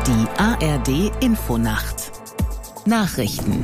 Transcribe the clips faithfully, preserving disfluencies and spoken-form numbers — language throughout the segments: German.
Die A R D-Infonacht. Nachrichten.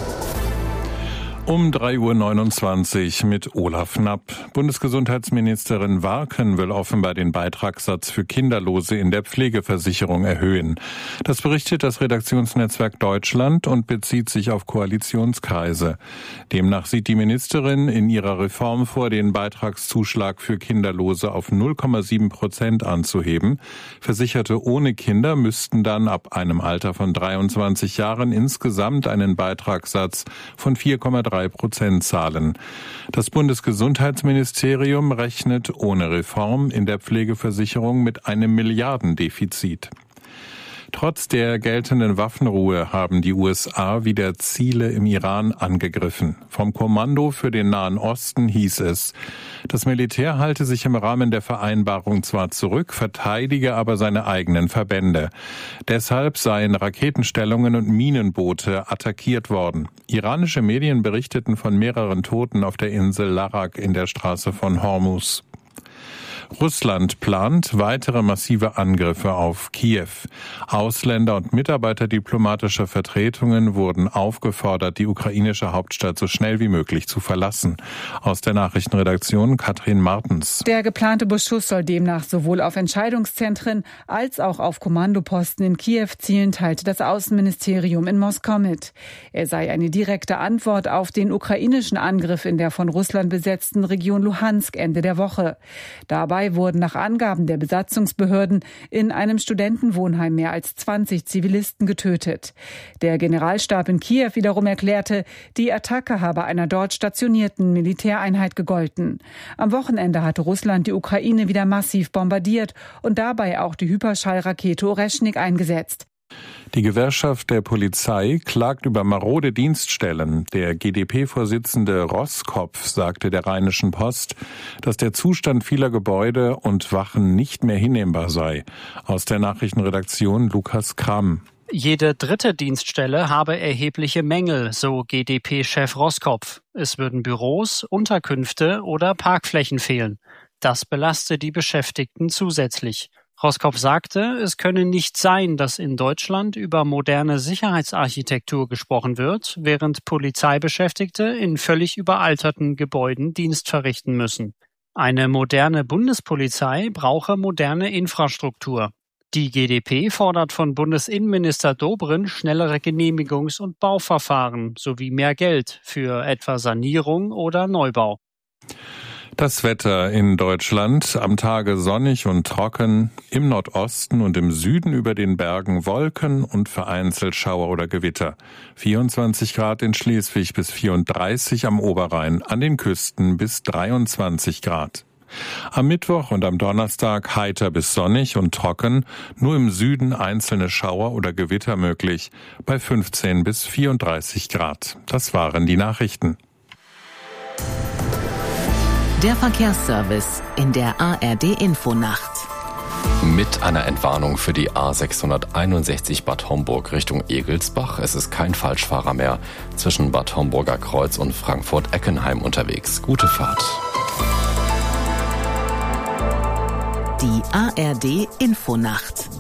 Um drei Uhr neunundzwanzig mit Olaf Knapp. Bundesgesundheitsministerin Warken will offenbar den Beitragssatz für Kinderlose in der Pflegeversicherung erhöhen. Das berichtet das Redaktionsnetzwerk Deutschland und bezieht sich auf Koalitionskreise. Demnach sieht die Ministerin in ihrer Reform vor, den Beitragszuschlag für Kinderlose auf null Komma sieben Prozent anzuheben. Versicherte ohne Kinder müssten dann ab einem Alter von dreiundzwanzig Jahren insgesamt einen Beitragssatz von vier Komma drei Prozent zahlen. Das Bundesgesundheitsministerium rechnet ohne Reform in der Pflegeversicherung mit einem Milliardendefizit. Trotz der geltenden Waffenruhe haben die U S A wieder Ziele im Iran angegriffen. Vom Kommando für den Nahen Osten hieß es, das Militär halte sich im Rahmen der Vereinbarung zwar zurück, verteidige aber seine eigenen Verbände. Deshalb seien Raketenstellungen und Minenboote attackiert worden. Iranische Medien berichteten von mehreren Toten auf der Insel Larak in der Straße von Hormuz. Russland plant weitere massive Angriffe auf Kiew. Ausländer und Mitarbeiter diplomatischer Vertretungen wurden aufgefordert, die ukrainische Hauptstadt so schnell wie möglich zu verlassen. Aus der Nachrichtenredaktion Katrin Martens. Der geplante Beschuss soll demnach sowohl auf Entscheidungszentren als auch auf Kommandoposten in Kiew zielen, teilte das Außenministerium in Moskau mit. Er sei eine direkte Antwort auf den ukrainischen Angriff in der von Russland besetzten Region Luhansk Ende der Woche. Dabei wurden nach Angaben der Besatzungsbehörden in einem Studentenwohnheim mehr als zwanzig Zivilisten getötet. Der Generalstab in Kiew wiederum erklärte, die Attacke habe einer dort stationierten Militäreinheit gegolten. Am Wochenende hatte Russland die Ukraine wieder massiv bombardiert und dabei auch die Hyperschallrakete Oreschnik eingesetzt. Die Gewerkschaft der Polizei klagt über marode Dienststellen. Der G d P-Vorsitzende Roßkopf sagte der Rheinischen Post, dass der Zustand vieler Gebäude und Wachen nicht mehr hinnehmbar sei. Aus der Nachrichtenredaktion Lukas Kramm. Jede dritte Dienststelle habe erhebliche Mängel, so G d P-Chef Roßkopf. Es würden Büros, Unterkünfte oder Parkflächen fehlen. Das belaste die Beschäftigten zusätzlich. Roßkopf sagte, es könne nicht sein, dass in Deutschland über moderne Sicherheitsarchitektur gesprochen wird, während Polizeibeschäftigte in völlig überalterten Gebäuden Dienst verrichten müssen. Eine moderne Bundespolizei brauche moderne Infrastruktur. Die G d P fordert von Bundesinnenminister Dobrindt schnellere Genehmigungs- und Bauverfahren sowie mehr Geld für etwa Sanierung oder Neubau. Das Wetter in Deutschland am Tage sonnig und trocken, im Nordosten und im Süden über den Bergen Wolken und vereinzelt Schauer oder Gewitter. vierundzwanzig Grad in Schleswig bis vierunddreißig am Oberrhein, an den Küsten bis dreiundzwanzig Grad. Am Mittwoch und am Donnerstag heiter bis sonnig und trocken, nur im Süden einzelne Schauer oder Gewitter möglich, bei fünfzehn bis vierunddreißig Grad. Das waren die Nachrichten. Der Verkehrsservice in der A R D-Infonacht. Mit einer Entwarnung für die A sechshunderteinundsechzig Bad Homburg Richtung Egelsbach. Es ist kein Falschfahrer mehr zwischen Bad Homburger Kreuz und Frankfurt-Eckenheim unterwegs. Gute Fahrt. Die A R D-Infonacht.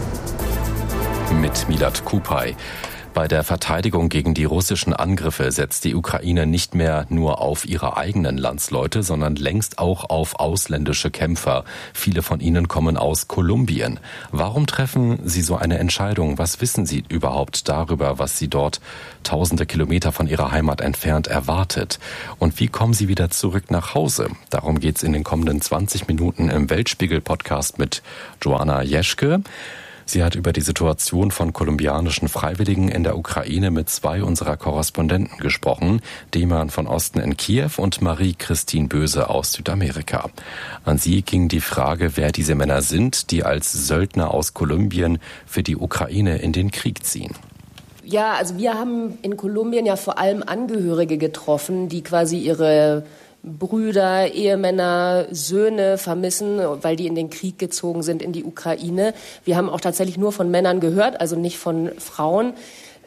Mit Milad Kupay. Bei der Verteidigung gegen die russischen Angriffe setzt die Ukraine nicht mehr nur auf ihre eigenen Landsleute, sondern längst auch auf ausländische Kämpfer. Viele von ihnen kommen aus Kolumbien. Warum treffen sie so eine Entscheidung? Was wissen sie überhaupt darüber, was sie dort tausende Kilometer von ihrer Heimat entfernt erwartet? Und wie kommen sie wieder zurück nach Hause? Darum geht's in den kommenden zwanzig Minuten im Weltspiegel-Podcast mit Joanna Jeschke. Sie hat über die Situation von kolumbianischen Freiwilligen in der Ukraine mit zwei unserer Korrespondenten gesprochen, Deman von Osten in Kiew und Marie-Christine Böse aus Südamerika. An sie ging die Frage, wer diese Männer sind, die als Söldner aus Kolumbien für die Ukraine in den Krieg ziehen. Ja, also wir haben in Kolumbien ja vor allem Angehörige getroffen, die quasi ihre Brüder, Ehemänner, Söhne vermissen, weil die in den Krieg gezogen sind in die Ukraine. Wir haben auch tatsächlich nur von Männern gehört, also nicht von Frauen.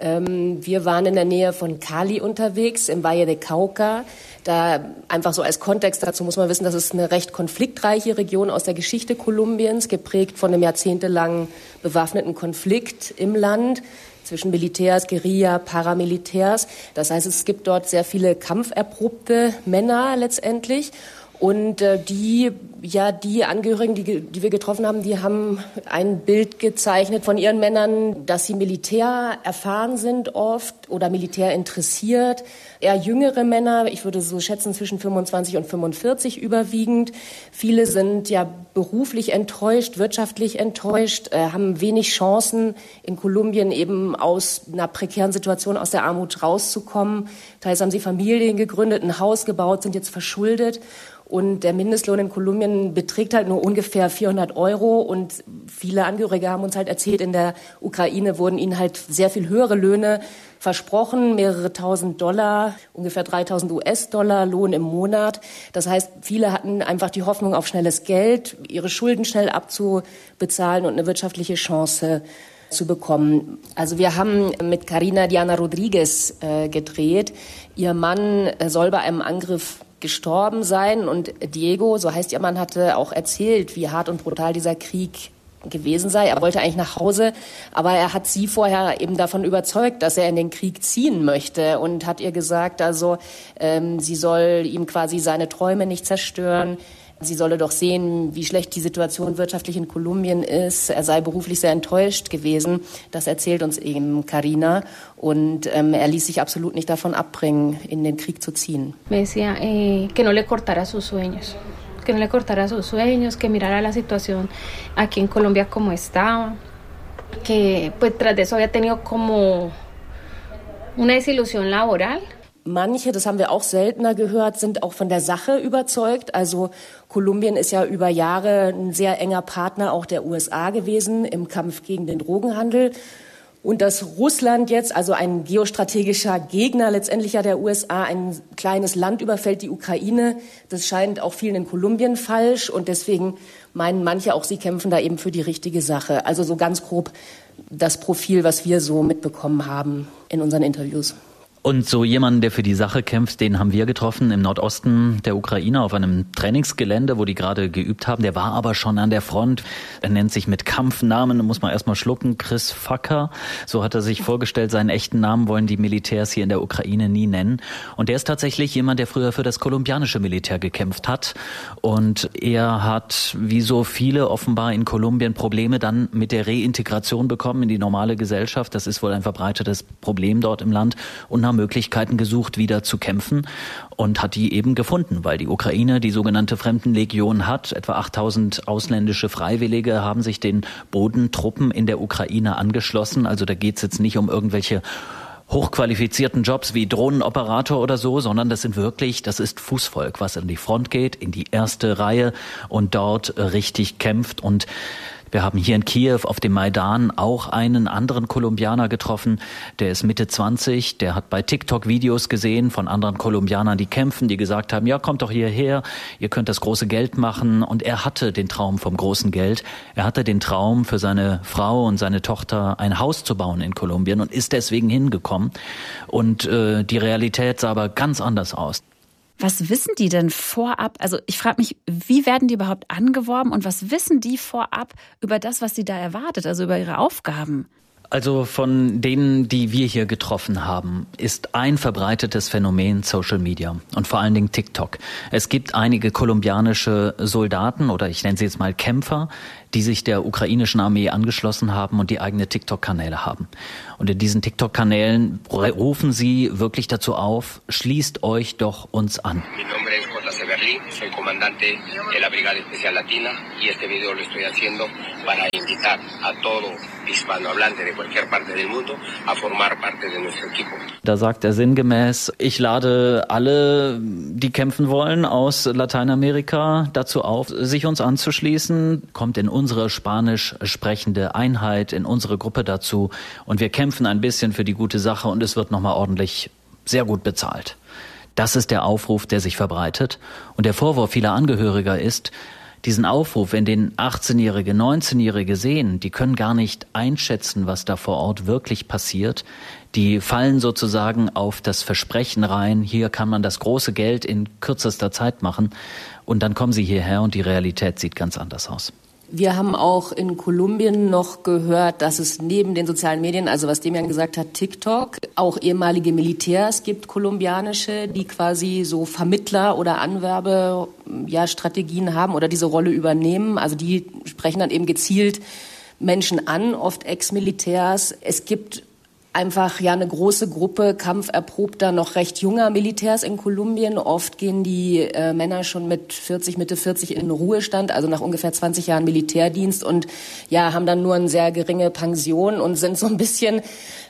Ähm, wir waren in der Nähe von Cali unterwegs, im Valle de Cauca. Da einfach so als Kontext dazu muss man wissen, das ist eine recht konfliktreiche Region aus der Geschichte Kolumbiens, geprägt von einem jahrzehntelangen bewaffneten Konflikt im Land zwischen Militärs, Guerilla, Paramilitärs. Das heißt, es gibt dort sehr viele kampferprobte Männer letztendlich. Und äh, die, ja, die Angehörigen, die, die wir getroffen haben, die haben ein Bild gezeichnet von ihren Männern, dass sie Militär erfahren sind oft oder Militär interessiert. Eher jüngere Männer, ich würde so schätzen zwischen fünfundzwanzig und fünfundvierzig überwiegend. Viele sind ja beruflich enttäuscht, wirtschaftlich enttäuscht, äh, haben wenig Chancen, in Kolumbien eben aus einer prekären Situation, aus der Armut rauszukommen. Teils haben sie Familien gegründet, ein Haus gebaut, sind jetzt verschuldet. Und der Mindestlohn in Kolumbien beträgt halt nur ungefähr vierhundert Euro. Und viele Angehörige haben uns halt erzählt, in der Ukraine wurden ihnen halt sehr viel höhere Löhne versprochen, mehrere tausend Dollar, ungefähr dreitausend U S-Dollar Lohn im Monat. Das heißt, viele hatten einfach die Hoffnung auf schnelles Geld, ihre Schulden schnell abzubezahlen und eine wirtschaftliche Chance zu bekommen. Also wir haben mit Karina Diana Rodriguez äh, gedreht. Ihr Mann äh, soll bei einem Angriff gestorben sein und Diego, so heißt ihr Mann, hatte auch erzählt, wie hart und brutal dieser Krieg gewesen sei. Er wollte eigentlich nach Hause, aber er hat sie vorher eben davon überzeugt, dass er in den Krieg ziehen möchte und hat ihr gesagt, also ähm, sie soll ihm quasi seine Träume nicht zerstören. Sie solle doch sehen, wie schlecht die Situation wirtschaftlich in Kolumbien ist. Er sei beruflich sehr enttäuscht gewesen. Das erzählt uns eben Karina. Und ähm, er ließ sich absolut nicht davon abbringen, in den Krieg zu ziehen. Me decía eh, que no le cortara sus sueños, que no le cortara sus sueños, que mirara la situación aquí en Colombia como estaba, que pues tras de eso había tenido como una desilusión laboral. Manche, das haben wir auch seltener gehört, sind auch von der Sache überzeugt. Also Kolumbien ist ja über Jahre ein sehr enger Partner auch der U S A gewesen im Kampf gegen den Drogenhandel. Und dass Russland jetzt, also ein geostrategischer Gegner letztendlich ja der U S A, ein kleines Land überfällt, die Ukraine, das scheint auch vielen in Kolumbien falsch. Und deswegen meinen manche auch, sie kämpfen da eben für die richtige Sache. Also so ganz grob das Profil, was wir so mitbekommen haben in unseren Interviews. Und so jemanden, der für die Sache kämpft, den haben wir getroffen im Nordosten der Ukraine auf einem Trainingsgelände, wo die gerade geübt haben. Der war aber schon an der Front. Er nennt sich mit Kampfnamen, da muss man erstmal schlucken, Chris Facker. So hat er sich vorgestellt, seinen echten Namen wollen die Militärs hier in der Ukraine nie nennen. Und der ist tatsächlich jemand, der früher für das kolumbianische Militär gekämpft hat. Und er hat, wie so viele offenbar in Kolumbien, Probleme dann mit der Reintegration bekommen in die normale Gesellschaft. Das ist wohl ein verbreitetes Problem dort im Land. Und Möglichkeiten gesucht, wieder zu kämpfen und hat die eben gefunden, weil die Ukraine die sogenannte Fremdenlegion hat. Etwa achttausend ausländische Freiwillige haben sich den Bodentruppen in der Ukraine angeschlossen. Also da geht es jetzt nicht um irgendwelche hochqualifizierten Jobs wie Drohnenoperator oder so, sondern das sind wirklich, das ist Fußvolk, was an die Front geht, in die erste Reihe und dort richtig kämpft. Und wir haben hier in Kiew auf dem Maidan auch einen anderen Kolumbianer getroffen, der ist Mitte zwanzig, der hat bei TikTok Videos gesehen von anderen Kolumbianern, die kämpfen, die gesagt haben, ja, kommt doch hierher, ihr könnt das große Geld machen. Und er hatte den Traum vom großen Geld. Er hatte den Traum, für seine Frau und seine Tochter ein Haus zu bauen in Kolumbien und ist deswegen hingekommen. Und äh, die Realität sah aber ganz anders aus. Was wissen die denn vorab? Also ich frage mich, wie werden die überhaupt angeworben und was wissen die vorab über das, was sie da erwartet, also über ihre Aufgaben? Also von denen, die wir hier getroffen haben, ist ein verbreitetes Phänomen Social Media und vor allen Dingen TikTok. Es gibt einige kolumbianische Soldaten oder ich nenne sie jetzt mal Kämpfer, die sich der ukrainischen Armee angeschlossen haben und die eigene TikTok-Kanäle haben. Und in diesen TikTok-Kanälen rufen sie wirklich dazu auf, schließt euch doch uns an. Soy comandante de la Brigada Especial Latina y este video lo estoy haciendo para invitar a todo hispanohablante de cualquier parte del mundo a formar parte de nuestro equipo. Da sagt er sinngemäß, ich lade alle, die kämpfen wollen, aus Lateinamerika dazu auf, sich uns anzuschließen, kommt in unsere spanisch sprechende Einheit, in unsere Gruppe dazu und wir kämpfen ein bisschen für die gute Sache und es wird nochmal ordentlich sehr gut bezahlt. Das ist der Aufruf, der sich verbreitet. Und der Vorwurf vieler Angehöriger ist, diesen Aufruf, wenn den achtzehnjährige, neunzehnjährige sehen, die können gar nicht einschätzen, was da vor Ort wirklich passiert. Die fallen sozusagen auf das Versprechen rein, hier kann man das große Geld in kürzester Zeit machen. Und dann kommen sie hierher und die Realität sieht ganz anders aus. Wir haben auch in Kolumbien noch gehört, dass es neben den sozialen Medien, also was Demian gesagt hat, TikTok, auch ehemalige Militärs gibt, kolumbianische, die quasi so Vermittler oder Anwerbe, ja, Strategien haben oder diese Rolle übernehmen. Also die sprechen dann eben gezielt Menschen an, oft Ex-Militärs. Es gibt einfach ja eine große Gruppe kampferprobter, noch recht junger Militärs in Kolumbien. Oft gehen die äh, Männer schon mit vierzig, Mitte vierzig in Ruhestand, also nach ungefähr zwanzig Jahren Militärdienst und ja, haben dann nur eine sehr geringe Pension und sind so ein bisschen,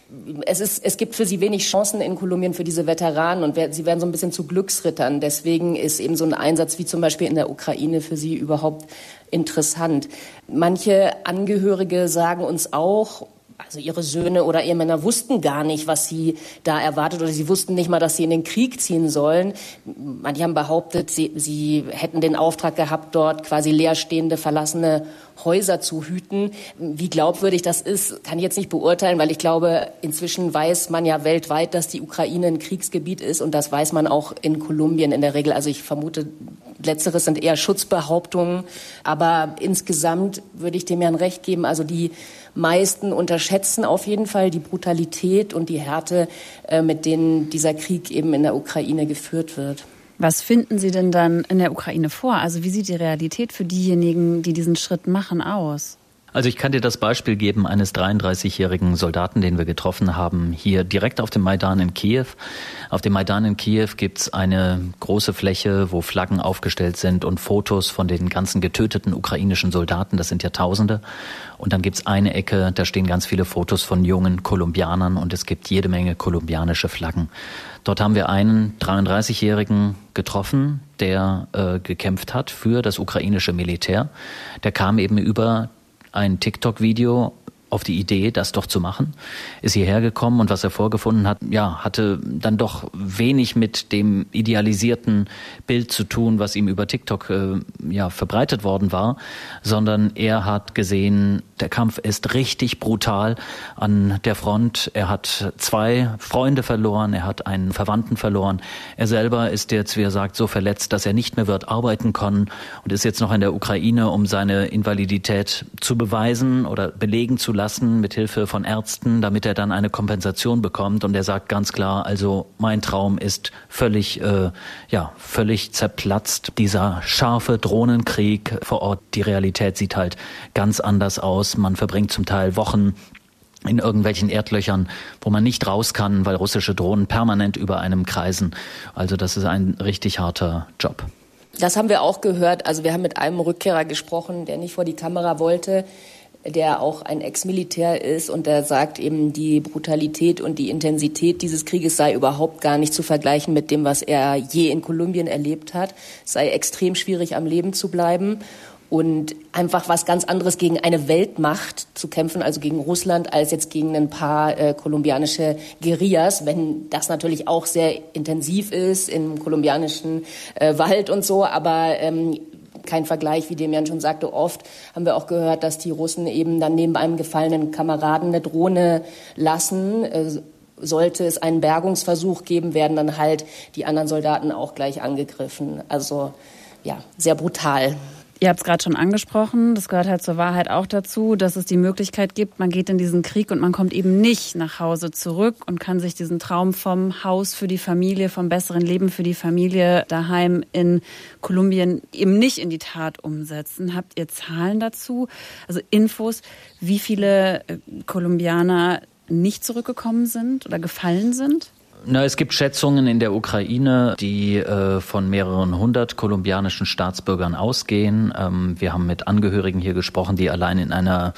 es ist, es gibt für sie wenig Chancen in Kolumbien für diese Veteranen und sie werden so ein bisschen zu Glücksrittern. Deswegen ist eben so ein Einsatz wie zum Beispiel in der Ukraine für sie überhaupt interessant. Manche Angehörige sagen uns auch, also ihre Söhne oder Ehemänner wussten gar nicht, was sie da erwartet, oder sie wussten nicht mal, dass sie in den Krieg ziehen sollen. Manche haben behauptet, sie, sie hätten den Auftrag gehabt, dort quasi leerstehende, verlassene Häuser zu hüten. Wie glaubwürdig das ist, kann ich jetzt nicht beurteilen, weil ich glaube, inzwischen weiß man ja weltweit, dass die Ukraine ein Kriegsgebiet ist und das weiß man auch in Kolumbien in der Regel. Also ich vermute, Letzteres sind eher Schutzbehauptungen, aber insgesamt würde ich dem Herrn recht geben, also die meisten unterschätzen auf jeden Fall die Brutalität und die Härte, äh, mit denen dieser Krieg eben in der Ukraine geführt wird. Was finden Sie denn dann in der Ukraine vor? Also wie sieht die Realität für diejenigen, die diesen Schritt machen, aus? Also ich kann dir das Beispiel geben eines dreiunddreißigjährigen Soldaten, den wir getroffen haben, hier direkt auf dem Maidan in Kiew. Auf dem Maidan in Kiew gibt's eine große Fläche, wo Flaggen aufgestellt sind und Fotos von den ganzen getöteten ukrainischen Soldaten. Das sind ja Tausende. Und dann gibt's eine Ecke, da stehen ganz viele Fotos von jungen Kolumbianern und es gibt jede Menge kolumbianische Flaggen. Dort haben wir einen dreiunddreißigjährigen getroffen, der äh, gekämpft hat für das ukrainische Militär. Der kam eben über ein TikTok-Video auf die Idee, das doch zu machen, ist hierher gekommen und was er vorgefunden hat, ja, hatte dann doch wenig mit dem idealisierten Bild zu tun, was ihm über TikTok äh, ja verbreitet worden war, sondern er hat gesehen, der Kampf ist richtig brutal an der Front. Er hat zwei Freunde verloren, er hat einen Verwandten verloren. Er selber ist jetzt, wie er sagt, so verletzt, dass er nicht mehr wird arbeiten können und ist jetzt noch in der Ukraine, um seine Invalidität zu beweisen oder belegen zu lassen mit Hilfe von Ärzten, damit er dann eine Kompensation bekommt. Und er sagt ganz klar, also mein Traum ist völlig, äh, ja, völlig zerplatzt. Dieser scharfe Drohnenkrieg vor Ort, die Realität sieht halt ganz anders aus. Man verbringt zum Teil Wochen in irgendwelchen Erdlöchern, wo man nicht raus kann, weil russische Drohnen permanent über einem kreisen. Also das ist ein richtig harter Job. Das haben wir auch gehört. Also wir haben mit einem Rückkehrer gesprochen, der nicht vor die Kamera wollte, der auch ein Ex-Militär ist und der sagt eben, die Brutalität und die Intensität dieses Krieges sei überhaupt gar nicht zu vergleichen mit dem, was er je in Kolumbien erlebt hat. Es sei extrem schwierig, am Leben zu bleiben und einfach was ganz anderes gegen eine Weltmacht zu kämpfen, also gegen Russland, als jetzt gegen ein paar äh, kolumbianische Guerillas, wenn das natürlich auch sehr intensiv ist im kolumbianischen äh, Wald und so, aber ähm, kein Vergleich, wie Demian schon sagte. Oft haben wir auch gehört, dass die Russen eben dann neben einem gefallenen Kameraden eine Drohne lassen. Äh, sollte es einen Bergungsversuch geben, werden dann halt die anderen Soldaten auch gleich angegriffen. Also ja, sehr brutal. Ihr habt es gerade schon angesprochen, das gehört halt zur Wahrheit auch dazu, dass es die Möglichkeit gibt, man geht in diesen Krieg und man kommt eben nicht nach Hause zurück und kann sich diesen Traum vom Haus für die Familie, vom besseren Leben für die Familie daheim in Kolumbien eben nicht in die Tat umsetzen. Habt ihr Zahlen dazu? Also Infos, wie viele Kolumbianer nicht zurückgekommen sind oder gefallen sind? Na, es gibt Schätzungen in der Ukraine, die äh, von mehreren hundert kolumbianischen Staatsbürgern ausgehen. Ähm, wir haben mit Angehörigen hier gesprochen, die allein in einer